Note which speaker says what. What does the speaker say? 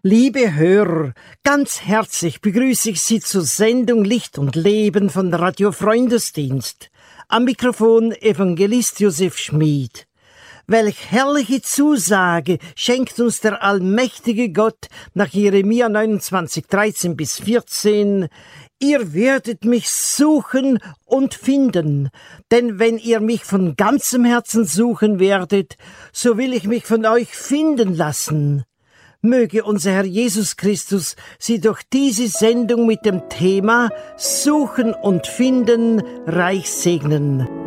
Speaker 1: Liebe Hörer, ganz herzlich begrüße ich Sie zur Sendung Licht und Leben von Radio Freundesdienst. Am Mikrofon Evangelist Josef Schmid. Welch herrliche Zusage schenkt uns der allmächtige Gott nach Jeremia 29, 13 bis 14. Ihr werdet mich suchen und finden, denn wenn ihr mich von ganzem Herzen suchen werdet, so will ich mich von euch finden lassen. Möge unser Herr Jesus Christus Sie durch diese Sendung mit dem Thema Suchen und Finden reich segnen.